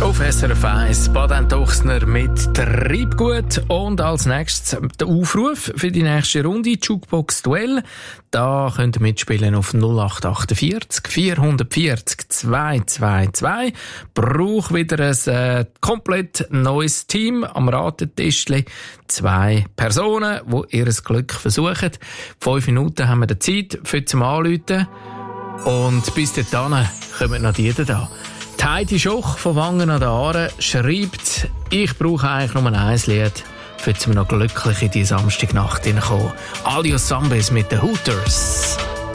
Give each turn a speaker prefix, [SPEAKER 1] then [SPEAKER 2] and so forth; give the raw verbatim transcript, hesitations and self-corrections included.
[SPEAKER 1] Auf S R F eins Baden Tuchsner mit Treibgut und als nächstes der Aufruf für die nächste Runde Jukebox Duell. Da könnt ihr mitspielen auf null acht achtundvierzig vierhundertvierzig zweihundertzweiundzwanzig. Braucht wieder ein äh, komplett neues Team am Ratentischli. Zwei Personen, die ihr Glück versuchen. Fünf Minuten haben wir die Zeit für zum Anrufen. Und bis dahin kommen noch die da. Die Heidi Schoch von Wangen an der Aare schreibt, ich brauche eigentlich nur ein Lied, für zum noch glücklich in die Samstagnacht hineinkommen. Alios Zombies mit den Hooters.